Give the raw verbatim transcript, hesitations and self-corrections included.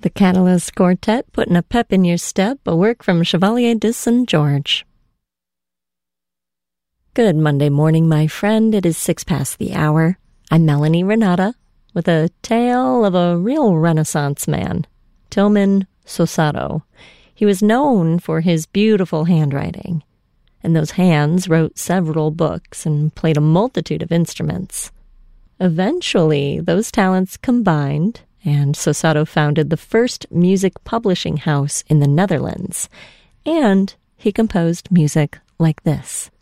the Catalyst Quartet, putting a pep in your step, a work from Chevalier de Saint George. Good Monday morning, my friend. It is six past the hour. I'm Melanie Renata with a tale of a real Renaissance man, Tillman Sosato. He was known for his beautiful handwriting, and those hands wrote several books and played a multitude of instruments. Eventually, those talents combined, and Sosato founded the first music publishing house in the Netherlands, and he composed music like this.